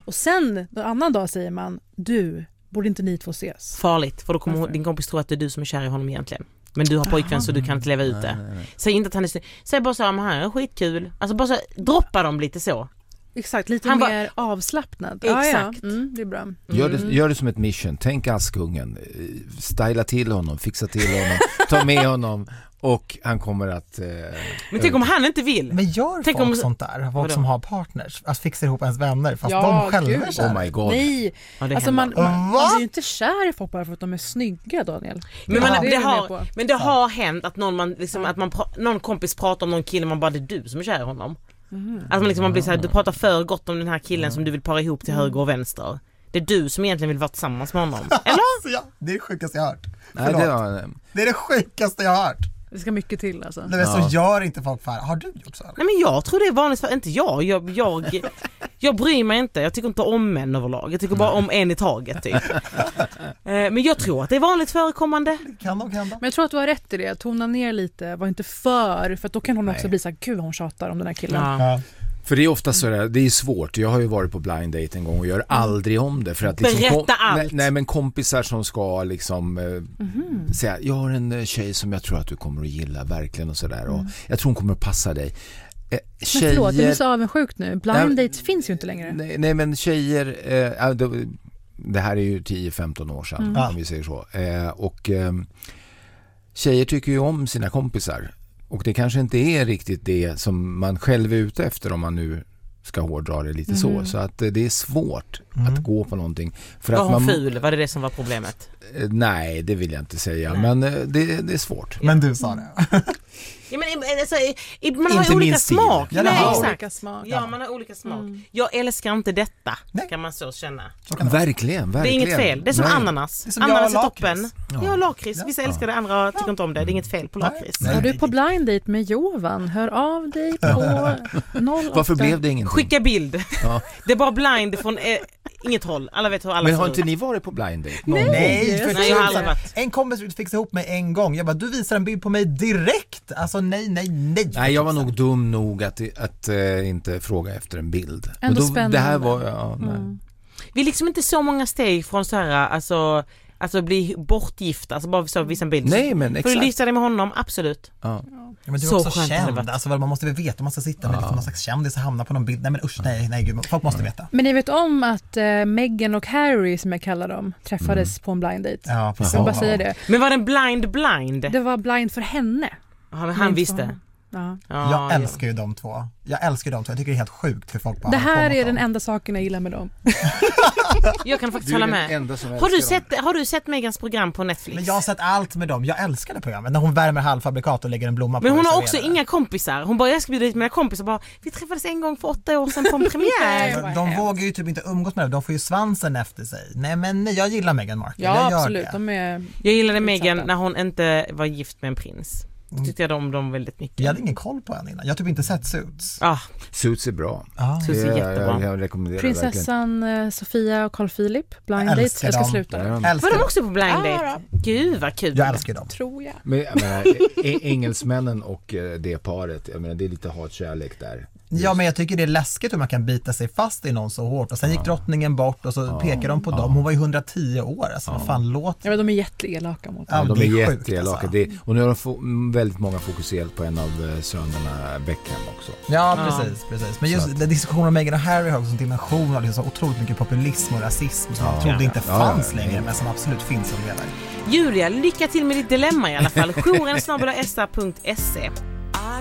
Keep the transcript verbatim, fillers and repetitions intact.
Och sen, en annan dag säger man, du, borde inte ni två ses? Farligt, för då kommer Varför? din kompis tro att det är du som är kär i honom egentligen. Men du har pojkvän så du kan inte leva ut det. Nej, nej. Säg inte att han är... Säg bara så här, han är skitkul. Alltså bara så här, droppa dem lite så. Exakt, lite han mer ba... avslappnad. Exakt. Ah, ja. mm, det är bra. Mm. Gör, det, gör det som ett mission. Tänk Askungen. Styla till honom, fixa till honom, ta med honom och han kommer att... Eh, men tänk om han inte vill. Men gör tänk folk om... sånt där? Folk som har partners. Att fixa ihop ens vänner fast ja, de själva är kär. Oh my god. Nej, ja, alltså man, man, man är ju inte kär i folk bara för att de är snygga, Daniel. Men, man, ja, det, det har, men det ja. har hänt att någon, man, liksom, att man pra- någon kompis pratar om någon kille man bara, det är du som är kär i honom. Mm. Att man, liksom, man blir så här, du pratar för gott om den här killen mm. som du vill para ihop till mm. höger och vänster. Det är du som egentligen vill vara tillsammans med honom. Eller? Ja, det är det sjukaste jag har hört. Nej, det, var... det är det sjukaste jag har hört. Det ska mycket till alltså. Det är så ja. Gör inte folk för. Har du gjort så? Eller? Nej men jag tror det är vanligt för inte jag. Jag, jag, jag bryr mig inte. Jag tycker inte om män överlag. Jag tycker bara om en i taget typ. Men jag tror att det är vanligt förekommande. Kan de, kan de. Men jag tror att du har rätt i det. Tona ner lite. Var inte för. För att då kan hon Nej. också bli så här, gud hon tjatar om den här killen. Ja. Ja. För det är ofta så där, det är svårt. Jag har ju varit på blind date en gång och gör aldrig om det. För att liksom Berätta kom, allt. Nej, nej men kompisar som ska liksom eh, mm-hmm. säga, jag har en tjej som jag tror att du kommer att gilla verkligen och sådär. Mm. Och jag tror hon kommer att passa dig. Eh, tjejer, men förlåt, du är så avundsjukt nu. Blind nej, dates finns ju inte längre. Nej, nej men tjejer, eh, det, det här är ju tio femton år sedan mm. om vi säger så. Eh, och eh, tjejer tycker ju om sina kompisar. Och det kanske inte är riktigt det som man själv är ute efter om man nu ska hårdra det lite mm. så. Så att det är svårt mm. att gå på någonting. För var att hon man, ful? Var det det som var problemet? Nej, det vill jag inte säga. Nej. Men det, det är svårt. Men du sa det. Ja, men, alltså, man har inte olika smak. Ja, Nej, har olika smak. Ja, man har olika smak. Mm. Jag älskar inte detta, Nej. kan man så känna. Så verkligen, verkligen. Det är inget fel. Det är som Nej. ananas. Det är som ananas är toppen. Ja, ja lakrits. Vissa ja. älskar det, andra tycker inte om det. Det är inget fel på lakrits. Är du på blind date med Jovan? Hör av dig på noll åtta. Varför blev det ingenting? Skicka bild. Ja. Det är bara blind från... Eh, inget håll. Alla vet hur alla Men har ser inte ut. ni varit på blind date? Nej, nej, för nej jag har aldrig varit. En kompis fixade ihop mig en gång. Jag bara, du visar en bild på mig direkt. Alltså nej, nej, nej. Nej, jag var nog dum nog att, att, att äh, inte fråga efter en bild. Ändå då, spännande. Det här var, ja, nej. Mm. Vi är liksom inte så många steg från så här, alltså... Alltså bli bortgifta, alltså bara så visa en bild. Nej, men exakt. För du lyssnar dig med honom, absolut. Ja. Ja, men du är så också känd, alltså man måste väl veta, man ska sitta med ja. någon slags kändis och hamna på någon bild. Nej men usch, nej, nej gud, folk måste veta. Men ni vet om att uh, Meghan och Harry, som jag kallar dem, träffades mm. på en blind date. Ja, precis. Jag bara säga det. Men var det en blind blind? Det var blind för henne. Ja, men han visste. Ja. Ja, jag älskar ju de två. Jag älskar de två. Jag tycker det är helt sjukt för folk bara. Det här är den enda saken jag gillar med dem. Jag kan faktiskt hålla med. Har du sett dem. Har du sett Megans program på Netflix? Men jag har sett allt med dem. Jag älskar det programmet när hon värmer halvfabrikat och lägger en blomma på. Men hon har också inga kompisar. Hon bara jag ska bjuda dit mina kompisar bara vi träffades en gång för åtta år sedan på en premiär. de, de vågar ju typ inte umgås med dem. De får ju svansen efter sig. Nej men nej, jag gillar Meghan Markle. Ja, jag gör absolut. Det. De är jag gillade Meghan när hon inte var gift med en prins. Mm. Tyckte jag om dem väldigt mycket. Jag hade ingen koll på henne innan. Jag har typ inte sett Suits. Ah. Suits är bra. Ah. Suits är jättebra. Jag, jag rekommenderar Prinsessan verkligen. Sofia och Carl Philip blind date. Jag ska dem. sluta. Ja, var de också på blind date? Ah, Gud vad kul. Jag älskar dem. Tror jag. Men, men engelsmännen och det paret, jag menar det är lite hatkärlek där. Ja, men jag tycker det är läskigt hur man kan bita sig fast i någon så hårt. Och sen gick drottningen bort och så ja. pekar de på ja. dem. Hon var ju hundratio år. Alltså, ja. vad fan låt. Ja, men de är jätteelaka mot ja, de är, är jätteelaka. Alltså. Det, och nu har de få, väldigt många fokuserat på en av sönerna Beckham också. Ja, precis. Ja. precis. Men just den diskussionen om Meghan och Harry har också en dimension av liksom så otroligt mycket populism och rasism som ja. jag trodde inte fanns ja, ja, ja. längre, men som absolut finns och lever. Julia, lycka till med ditt dilemma i alla fall. jouren snabel-a punkt se.